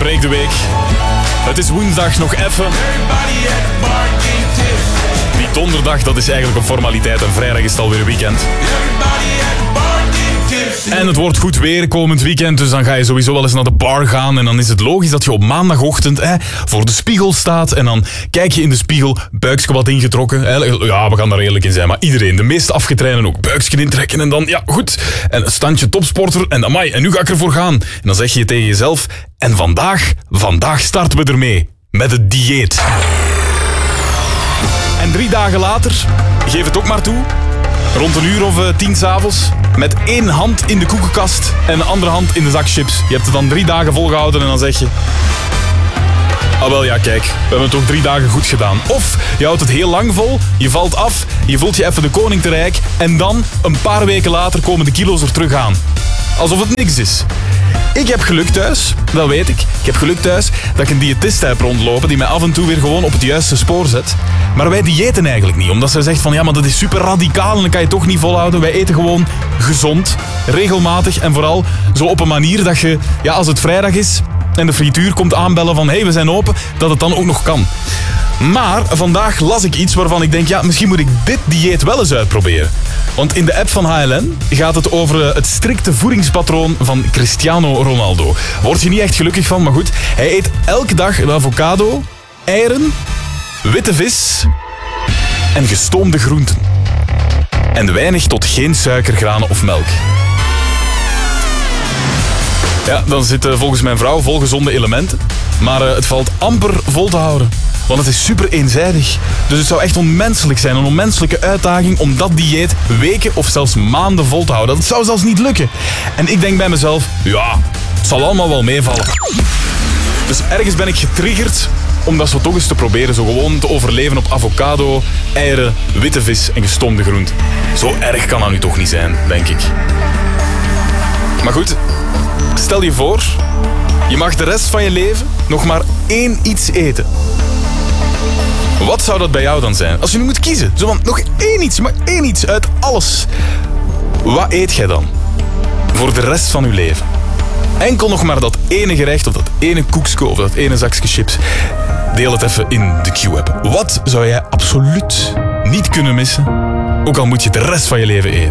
breek de week. Het is woensdag nog even. Die donderdag, dat is eigenlijk een formaliteit. En vrijdag is het alweer weekend. En het wordt goed weer komend weekend, dus dan ga je sowieso wel eens naar de bar gaan. En dan is het logisch dat je op maandagochtend voor de spiegel staat. En dan kijk je in de spiegel, buikje wat ingetrokken. Ja, we gaan daar eerlijk in zijn, maar iedereen, de meeste afgetrainen ook, buikje intrekken. En dan, ja, goed. En een standje topsporter. En amai, en nu ga ik ervoor gaan. En dan zeg je tegen jezelf, en vandaag starten we ermee. Met het dieet. En 3 dagen later, geef het ook maar toe, rond 10:00 s'avonds, met 1 hand in de koekenkast en de andere hand in de zak chips. Je hebt het dan 3 dagen volgehouden en dan zeg je, ah wel ja, kijk, we hebben het toch 3 dagen goed gedaan. Of je houdt het heel lang vol, je valt af, je voelt je even de koning te rijk en dan, een paar weken later, komen de kilo's er terug aan. Alsof het niks is. Ik heb geluk thuis, dat weet ik. Ik heb geluk thuis dat ik een diëtist heb rondlopen die mij af en toe weer gewoon op het juiste spoor zet. Maar wij diëten eigenlijk niet, omdat ze zegt van ja, maar dat is super radicaal en dat kan je toch niet volhouden. Wij eten gewoon gezond, regelmatig en vooral zo op een manier dat je, ja, als het vrijdag is en de frituur komt aanbellen van hey, we zijn open, dat het dan ook nog kan. Maar vandaag las ik iets waarvan ik denk, ja, misschien moet ik dit dieet wel eens uitproberen. Want in de app van HLN gaat het over het strikte voedingspatroon van Cristiano Ronaldo. Word je niet echt gelukkig van, maar goed. Hij eet elke dag een avocado, eieren, witte vis en gestoomde groenten. En weinig tot geen suiker, granen of melk. Ja, dan zitten volgens mijn vrouw vol gezonde elementen. Maar het valt amper vol te houden. Want het is super eenzijdig. Dus het zou echt onmenselijk zijn, een onmenselijke uitdaging om dat dieet weken of zelfs maanden vol te houden. Dat zou zelfs niet lukken. En ik denk bij mezelf, ja, het zal allemaal wel meevallen. Dus ergens ben ik getriggerd om dat zo toch eens te proberen. Zo gewoon te overleven op avocado, eieren, witte vis en gestoomde groenten. Zo erg kan dat nu toch niet zijn, denk ik. Maar goed, stel je voor, je mag de rest van je leven nog maar 1 iets eten. Wat zou dat bij jou dan zijn? Als je nu moet kiezen, zo van nog 1 iets, maar 1 iets uit alles. Wat eet jij dan? Voor de rest van je leven. Enkel nog maar dat ene gerecht, of dat ene koekje, of dat ene zakje chips. Deel het even in de Q-app. Wat zou jij absoluut niet kunnen missen, ook al moet je de rest van je leven eten?